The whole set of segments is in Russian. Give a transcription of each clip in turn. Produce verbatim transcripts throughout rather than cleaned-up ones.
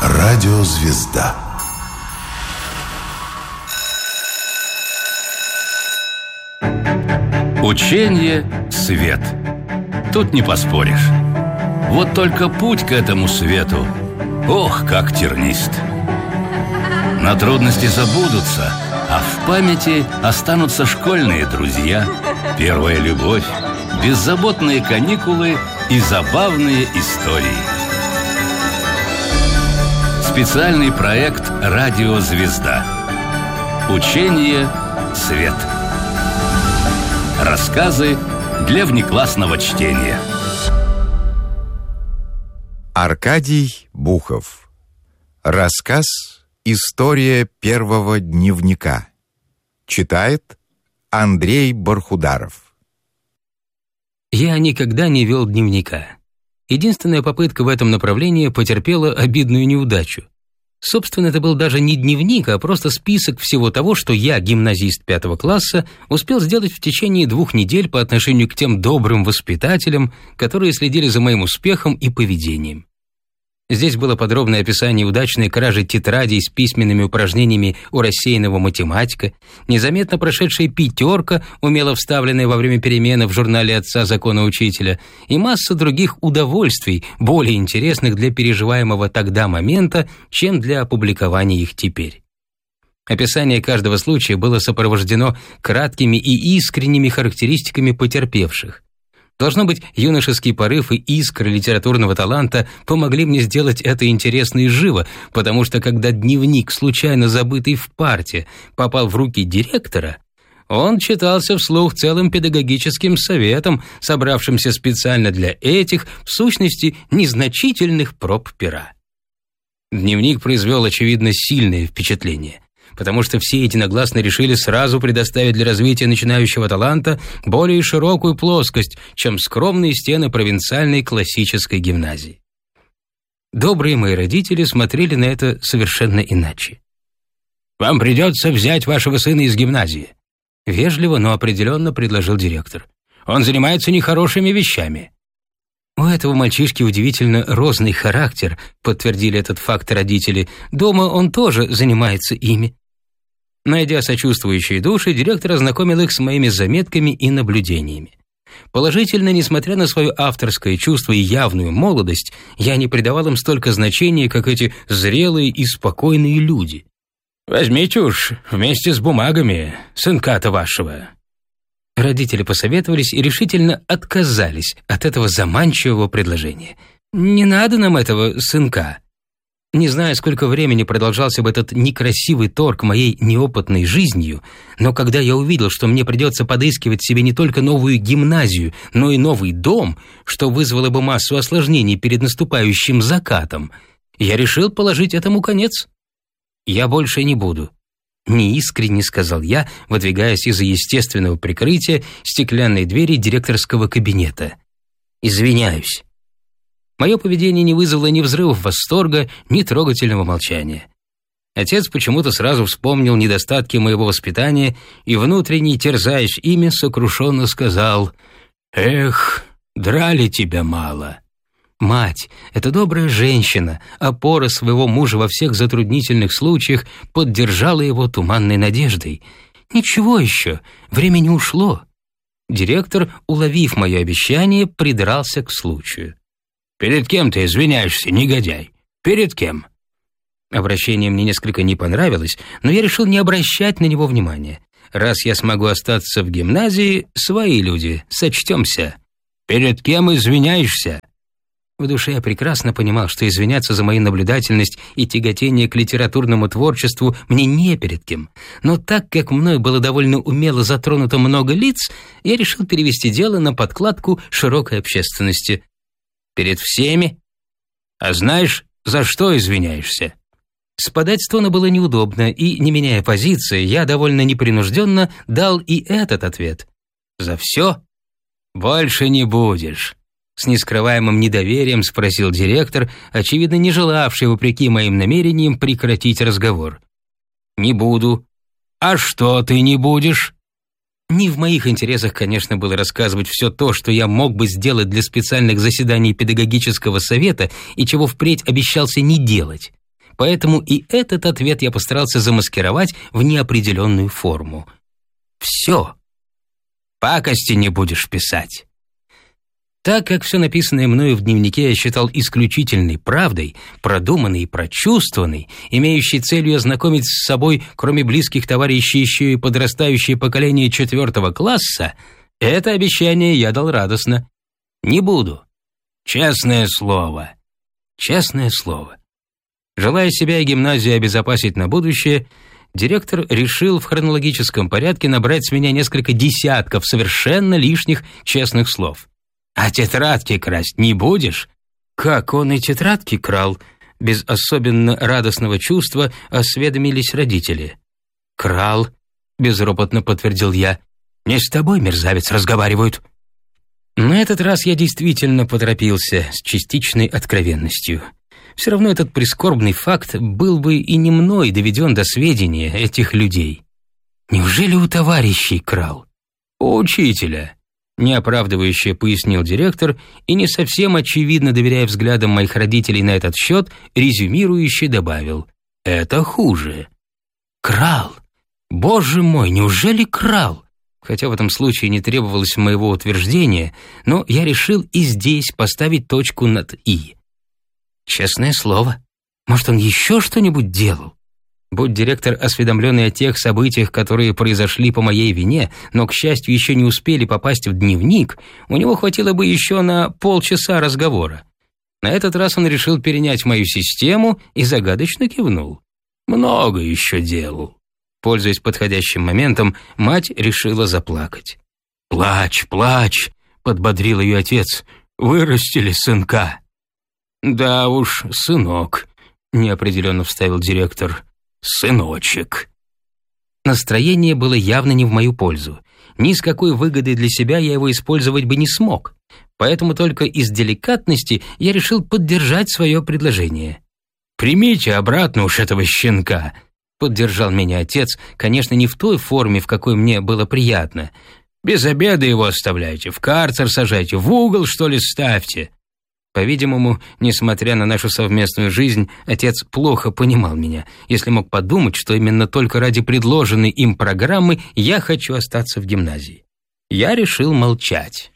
Радиозвезда. Учение – свет. Тут не поспоришь. Вот только путь к этому свету, ох, как тернист. Но трудности забудутся, а в памяти останутся школьные друзья, первая любовь, беззаботные каникулы и забавные истории. Специальный проект «Радиозвезда». Учение «Свет». Рассказы для внеклассного чтения. Аркадий Бухов. Рассказ «История первого дневника». Читает Андрей Бархударов. Я никогда не вел дневника. Единственная попытка в этом направлении потерпела обидную неудачу. Собственно, это был даже не дневник, а просто список всего того, что я, гимназист пятого класса, успел сделать в течение двух недель по отношению к тем добрым воспитателям, которые следили за моим успехом и поведением. Здесь было подробное описание удачной кражи тетрадей с письменными упражнениями у рассеянного математика, незаметно прошедшая пятерка, умело вставленная во время перемены в журнале отца законоучителя, и масса других удовольствий, более интересных для переживаемого тогда момента, чем для опубликования их теперь. Описание каждого случая было сопровождено краткими и искренними характеристиками потерпевших. Должно быть, юношеский порыв и искра литературного таланта помогли мне сделать это интересно и живо, потому что когда дневник, случайно забытый в парте, попал в руки директора, он читался вслух целым педагогическим советом, собравшимся специально для этих, в сущности, незначительных проб пера. Дневник произвел, очевидно, сильное впечатление, потому что все единогласно решили сразу предоставить для развития начинающего таланта более широкую плоскость, чем скромные стены провинциальной классической гимназии. Добрые мои родители смотрели на это совершенно иначе. «Вам придется взять вашего сына из гимназии», — вежливо, но определенно предложил директор. «Он занимается нехорошими вещами». «У этого мальчишки удивительно розный характер», — подтвердили этот факт родители. «Дома он тоже занимается ими». Найдя сочувствующие души, директор ознакомил их с моими заметками и наблюдениями. Положительно, несмотря на свое авторское чувство и явную молодость, я не придавал им столько значения, как эти зрелые и спокойные люди. «Возьмите уж вместе с бумагами сынка-то вашего». Родители посоветовались и решительно отказались от этого заманчивого предложения. «Не надо нам этого сынка». Не знаю, сколько времени продолжался бы этот некрасивый торг моей неопытной жизнью, но когда я увидел, что мне придется подыскивать себе не только новую гимназию, но и новый дом, что вызвало бы массу осложнений перед наступающим закатом, я решил положить этому конец. «Я больше не буду», — неискренне сказал я, выдвигаясь из-за естественного прикрытия стеклянной двери директорского кабинета. «Извиняюсь». Мое поведение не вызвало ни взрывов восторга, ни трогательного молчания. Отец почему-то сразу вспомнил недостатки моего воспитания и, внутренне терзаясь ими, сокрушенно сказал: «Эх, драли тебя мало». Мать, эта добрая женщина, опора своего мужа во всех затруднительных случаях, поддержала его туманной надеждой. «Ничего еще, время не ушло». Директор, уловив мое обещание, придрался к случаю. «Перед кем ты извиняешься, негодяй? Перед кем?» Обращение мне несколько не понравилось, но я решил не обращать на него внимания. Раз я смогу остаться в гимназии, свои люди, сочтемся. «Перед кем извиняешься?» В душе я прекрасно понимал, что извиняться за мою наблюдательность и тяготение к литературному творчеству мне не перед кем. Но так как мной было довольно умело затронуто много лиц, я решил перевести дело на подкладку широкой общественности. «Перед всеми? А знаешь, за что извиняешься?» Спадать с тона было неудобно, и, не меняя позиции, я довольно непринужденно дал и этот ответ. «За все? Больше не будешь». С нескрываемым недоверием спросил директор, очевидно не желавший, вопреки моим намерениям, прекратить разговор. «Не буду». «А что ты не будешь?» Не в моих интересах, конечно, было рассказывать все то, что я мог бы сделать для специальных заседаний педагогического совета и чего впредь обещался не делать. поэтому и этот ответ я постарался замаскировать в неопределенную форму. Все. Пакости не будешь писать. Так как все написанное мною в дневнике я считал исключительной правдой, продуманной и прочувствованной, имеющей целью ознакомить с собой, кроме близких товарищей, еще и подрастающее поколение четвертого класса, это обещание я дал радостно. Не буду. Честное слово. Честное слово. Желая себя и гимназию обезопасить на будущее, директор решил в хронологическом порядке набрать с меня несколько десятков совершенно лишних честных слов. «А тетрадки красть не будешь?» Как он и тетрадки крал, без особенно радостного чувства осведомились родители. «Крал», — безропотно подтвердил я. «Не с тобой, мерзавец, разговаривают». На этот раз я действительно поторопился с частичной откровенностью. Все равно этот прискорбный факт был бы и не мной доведен до сведения этих людей. Неужели у товарищей крал? У учителя. Неоправдывающе пояснил директор и, не совсем очевидно доверяя взглядам моих родителей на этот счет, резюмирующе добавил: «Это хуже». «Крал? Боже мой, неужели крал?» Хотя в этом случае не требовалось моего утверждения, но я решил и здесь поставить точку над «и». Честное слово, может, он еще что-нибудь делал? Будь директор осведомленный о тех событиях, которые произошли по моей вине, но, к счастью, еще не успели попасть в дневник, у него хватило бы еще на полчаса разговора. На этот раз он решил перенять мою систему и загадочно кивнул. Много еще делал. Пользуясь подходящим моментом, мать решила заплакать. «Плачь, плачь!» — подбодрил ее отец. «Вырастили сынка». «Да уж, сынок», — неопределенно вставил директор. «Сыночек». Настроение было явно не в мою пользу. Ни с какой выгодой для себя я его использовать бы не смог. Поэтому только из деликатности я решил поддержать свое предложение. «Примите обратно уж этого щенка», — поддержал меня отец, конечно, не в той форме, в какой мне было приятно. «Без обеда его оставляйте, в карцер сажайте, в угол, что ли, ставьте». По-видимому, несмотря на нашу совместную жизнь, отец плохо понимал меня, если мог подумать, что именно только ради предложенной им программы я хочу остаться в гимназии. Я решил молчать.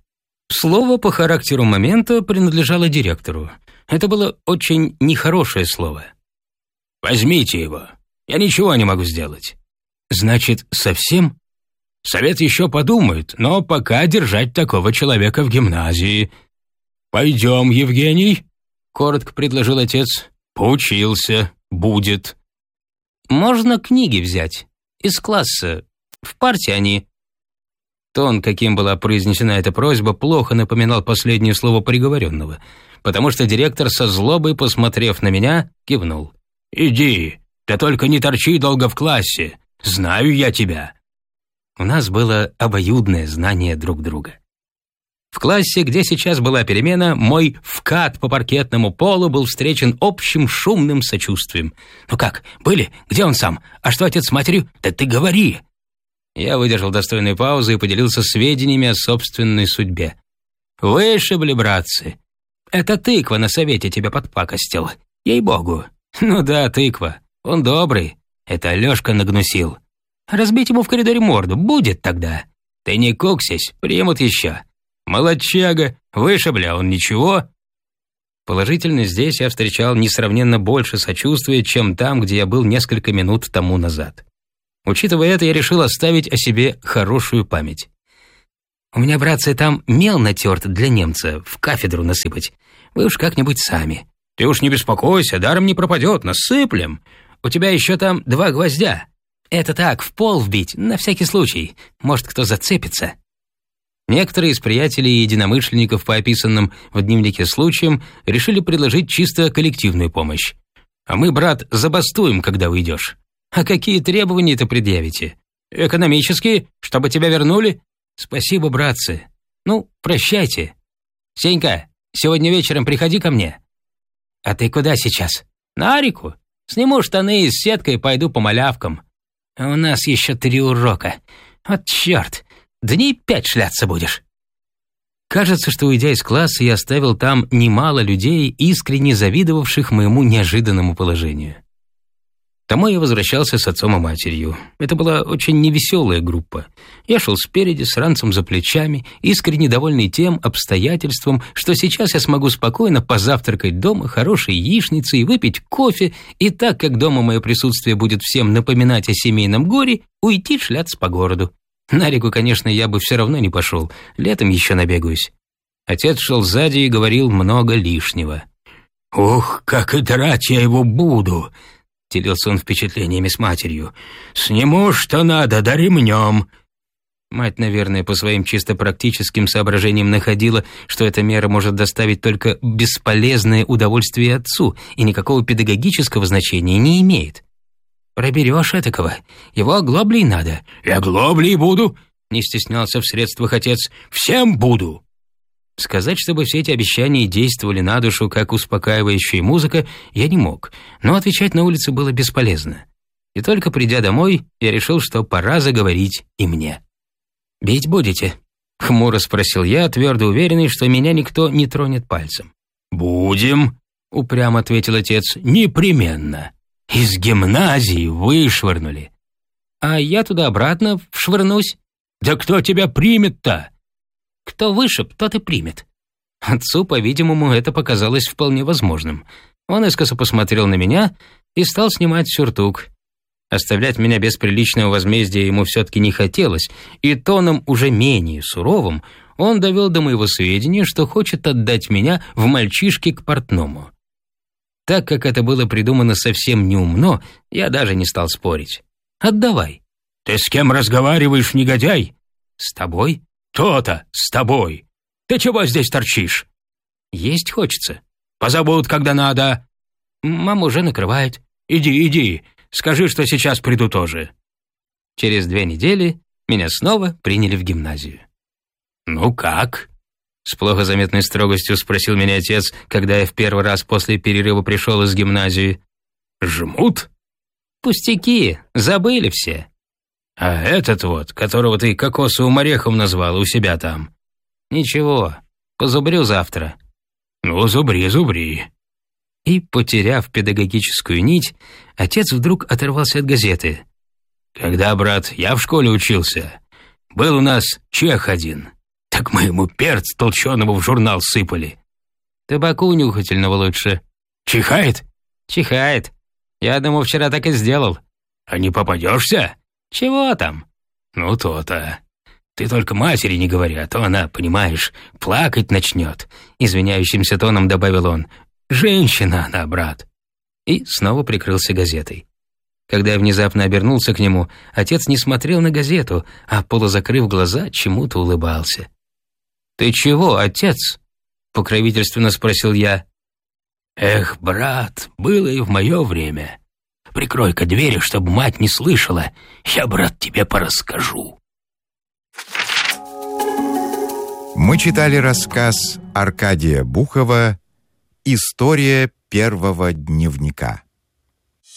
Слово по характеру момента принадлежало директору. Это было очень нехорошее слово. «Возьмите его. Я ничего не могу сделать». «Значит, совсем?» «Совет еще подумает, но пока держать такого человека в гимназии». «Пойдем, Евгений», — коротко предложил отец. «Поучился. Будет». «Можно книги взять. Из класса. В парте они». Тон, каким была произнесена эта просьба, плохо напоминал последнее слово приговоренного, потому что директор, со злобой посмотрев на меня, кивнул. «Иди, да только не торчи долго в классе. Знаю я тебя». У нас было обоюдное знание друг друга. В классе, где сейчас была перемена, мой вкат по паркетному полу был встречен общим шумным сочувствием. «Ну как, были? Где он сам? А что отец с матерью? Да ты говори!» Я выдержал достойную паузу и поделился сведениями о собственной судьбе. «Вышибли, братцы. Это тыква на совете тебя подпакостил. Ей-богу. Ну да, тыква. Он добрый. Это Алешка нагнусил. Разбить ему в коридоре морду будет тогда. Ты не куксись, примут еще. Молодчага, вышибли, а он ничего». Положительно здесь я встречал несравненно больше сочувствия, чем там, где я был несколько минут тому назад. Учитывая это, я решил оставить о себе хорошую память. «У меня, братцы, там мел натерт для немца, в кафедру насыпать. Вы уж как-нибудь сами». «Ты уж не беспокойся, даром не пропадет, насыплем. У тебя еще там два гвоздя. Это так, в пол вбить, на всякий случай. Может, кто зацепится». Некоторые из приятелей и единомышленников по описанным в дневнике случаям решили предложить чисто коллективную помощь. «А мы, брат, забастуем, когда уйдешь». «А какие требования-то предъявите? Экономические? Чтобы тебя вернули?» «Спасибо, братцы. Ну, прощайте. Сенька, сегодня вечером приходи ко мне». «А ты куда сейчас?» «На реку. Сниму штаны и с сеткой пойду по малявкам. У нас еще три урока. Вот черт, дней пять шляться будешь». Кажется, что, уйдя из класса, я оставил там немало людей, искренне завидовавших моему неожиданному положению. Домой я возвращался с отцом и матерью. Это была очень невеселая группа. Я шел спереди, с ранцем за плечами, искренне довольный тем обстоятельством, что сейчас я смогу спокойно позавтракать дома хорошей яичницей, выпить кофе, и так как дома мое присутствие будет всем напоминать о семейном горе, уйти шляться по городу. На реку, конечно, я бы все равно не пошел, летом еще набегаюсь. Отец шел сзади и говорил много лишнего. «Ух, как и драть я его буду!» Делился он впечатлениями с матерью. «Сниму, что надо, да ремнем». Мать, наверное, по своим чисто практическим соображениям находила, что эта мера может доставить только бесполезное удовольствие отцу и никакого педагогического значения не имеет. «Проберешь этакого, его оглоблей надо». «И оглоблей буду», — не стеснялся в средствах отец. «Всем буду». Сказать, чтобы все эти обещания действовали на душу, как успокаивающая музыка, я не мог, но отвечать на улице было бесполезно. И только придя домой, я решил, что пора заговорить и мне. «Бить будете?» — хмуро спросил я, твердо уверенный, что меня никто не тронет пальцем. «Будем», — упрямо ответил отец, — «непременно. Из гимназии вышвырнули». «А я туда-обратно вшвырнусь». «Да кто тебя примет-то?» «Кто вышиб, тот и примет». Отцу, по-видимому, это показалось вполне возможным. Он искоса посмотрел на меня и стал снимать сюртук. Оставлять меня без приличного возмездия ему все-таки не хотелось, и тоном уже менее суровым он довел до моего сведения, что хочет отдать меня в мальчишки к портному. Так как это было придумано совсем неумно, я даже не стал спорить. «Отдавай». «Ты с кем разговариваешь, негодяй?» «С тобой». «То-то, с тобой. Ты чего здесь торчишь?» «Есть хочется». «Позовут, когда надо». «Мама уже накрывает». «Иди, иди, скажи, что сейчас приду тоже». Через две недели меня снова приняли в гимназию. «Ну как?» — с плохо заметной строгостью спросил меня отец, когда я в первый раз после перерыва пришел из гимназии. «Жмут?» «Пустяки, забыли все». «А этот вот, которого ты кокосовым орехом назвал, у себя там?» «Ничего, позубрю завтра». «Ну, зубри, зубри». И, потеряв педагогическую нить, отец вдруг оторвался от газеты. «Когда, брат, я в школе учился, был у нас чех один, так мы ему перц толченого в журнал сыпали». «Табаку нюхательного лучше». «Чихает?» «Чихает. Я одному вчера так и сделал». «А не попадешься?» «Чего там?» «Ну, то-то. Ты только матери не говори, а то она, понимаешь, плакать начнет», — извиняющимся тоном добавил он. «Женщина она, брат». И снова прикрылся газетой. Когда я внезапно обернулся к нему, отец не смотрел на газету, а, полузакрыв глаза, чему-то улыбался. «Ты чего, отец?» — покровительственно спросил я. «Эх, брат, было и в мое время. Прикрой-ка двери, чтобы мать не слышала. Я, брат, тебе порасскажу». Мы читали рассказ Аркадия Бухова «История первого дневника».